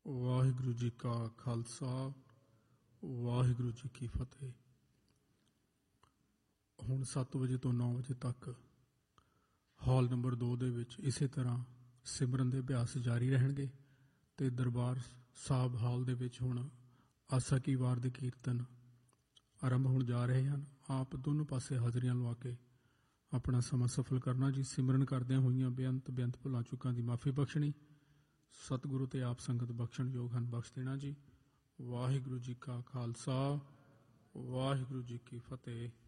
ਵਾਹਿਗੁਰੂ ਜੀ ਕਾ ਖਾਲਸਾ ਵਾਹਿਗੁਰੂ ਜੀ ਕੀ ਫਤਿਹ। ਹੁਣ 7 ਵਜੇ ਤੋਂ 9 ਵਜੇ ਤੱਕ ਹਾਲ ਨੰਬਰ 2 ਦੇ ਵਿੱਚ ਇਸੇ ਤਰ੍ਹਾਂ ਸਿਮਰਨ ਦੇ ਅਭਿਆਸ ਜਾਰੀ ਰਹਿਣਗੇ ਅਤੇ ਦਰਬਾਰ ਸਾਹਿਬ ਹਾਲ ਦੇ ਵਿੱਚ ਹੁਣ ਆਸਾ ਕੀ ਵਾਰ ਦੇ ਕੀਰਤਨ ਆਰੰਭ ਹੋਣ ਜਾ ਰਹੇ ਹਨ। ਆਪ ਦੋਨੋਂ ਪਾਸੇ ਹਾਜ਼ਰੀਆਂ ਲਵਾ ਕੇ ਆਪਣਾ ਸਮਾਂ ਸਫਲ ਕਰਨਾ ਜੀ। ਸਿਮਰਨ ਕਰਦਿਆਂ ਹੋਈਆਂ ਬੇਅੰਤ ਭੁੱਲਾਂ ਚੁੱਕਾਂ ਦੀ ਮਾਫੀ ਬਖਸ਼ਣੀ। ਸਤਿਗੁਰੂ ਤੇ ਆਪ ਸੰਗਤ ਬਖਸ਼ਣ ਯੋਗ ਹਨ, ਬਖਸ਼ ਦੇਣਾ ਜੀ। ਵਾਹਿਗੁਰੂ ਜੀ ਕਾ ਖਾਲਸਾ ਵਾਹਿਗੁਰੂ ਜੀ ਕੀ ਫਤਿਹ।